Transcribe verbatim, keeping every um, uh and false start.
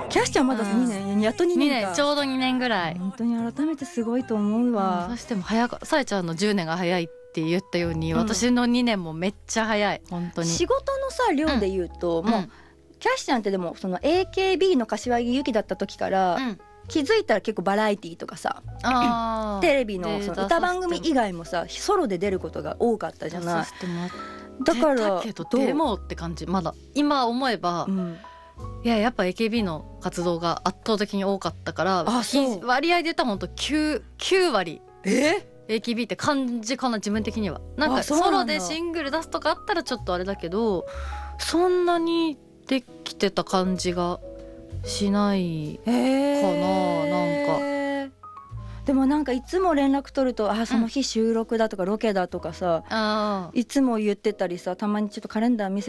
キャッシュはまだにねん、うん、やっとにねんか。 にねんちょうどにねんぐらい。 本当に改めてすごいと思うわ、 うん、そしても早かさえちゃんのじゅうねんが早いって言ったように、 うん、 私のにねんもめっちゃ早い本当に。 仕事のさ量で言うと、うん、もう、うん、キャッシュちゃんってでもその エーケービー の柏木由紀だった時から、うん、気づいたら結構バラエティとかさあテレビ の, その歌番組以外もさソロで出ることが多かったじゃない。だからだけどでもって感じ。まだ今思えば、うん、いややっぱ エーケービー の活動が圧倒的に多かったから、あそう割合で言ったらほんと 9, きゅう割え エーケービー って感じかな自分的には。なんかソロでシングル出すとかあったらちょっとあれだけど、そんなにできてた感じがしないかな、なんか。 でもなんかいつも連絡取ると、あその日収録だとかロケだとかさ、うん、いつも言ってたりさ、たまにちょっとカレンダー見せ